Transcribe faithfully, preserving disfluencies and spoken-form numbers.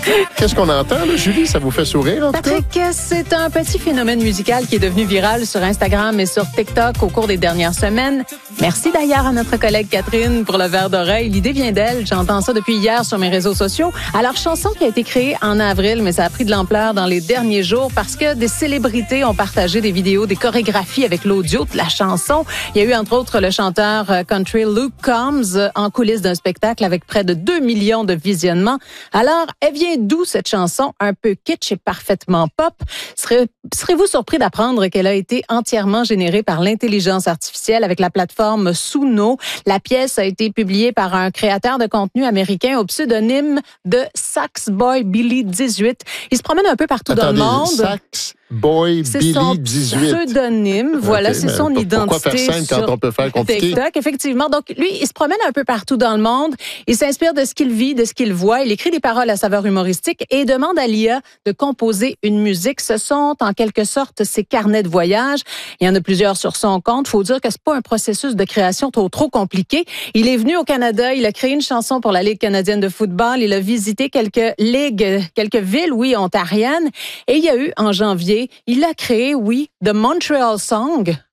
Qu'est-ce qu'on entend, là, Julie? Ça vous fait sourire, en tout cas? Patrick, c'est un petit phénomène musical qui est devenu viral sur Instagram et sur TikTok au cours des dernières semaines. Merci d'ailleurs à notre collègue Catherine pour le verre d'oreille. L'idée vient d'elle. J'entends ça depuis hier sur mes réseaux sociaux. Alors, chanson qui a été créée en avril, mais ça a pris de l'ampleur dans les derniers jours parce que des célébrités ont partagé des vidéos, des chorégraphies avec l'audio de la chanson. Il y a eu, entre autres, le chanteur country Luke Combs en coulisses d'un spectacle avec près de deux millions de visionnements. Alors, elle vient d'où cette chanson un peu kitsch et parfaitement pop? Serez, serez-vous surpris d'apprendre qu'elle a été entièrement générée par l'intelligence artificielle avec la plateforme Suno? La pièce a été publiée par un créateur de contenu américain au pseudonyme de Saxboy Billy dix-huit. Il se promène un peu partout Attendez, dans le monde. Sax Boy Billy dix-huit. C'est son pseudonyme, voilà, okay, c'est son identité. Pourquoi faire simple quand on peut faire compliqué? TikTok, effectivement. Donc, lui, il se promène un peu partout dans le monde. Il s'inspire de ce qu'il vit, de ce qu'il voit. Il écrit des paroles à saveur humoristique et demande à l'I A de composer une musique. Ce sont, en quelque sorte, ses carnets de voyage. Il y en a plusieurs sur son compte. Faut dire que c'est pas un processus de création trop, trop compliqué. Il est venu au Canada. Il a créé une chanson pour la Ligue canadienne de football. Il a visité quelques ligues, quelques villes, oui, ontariennes. Et il y a eu, en janvier, il a créé, oui, The Montreal Song.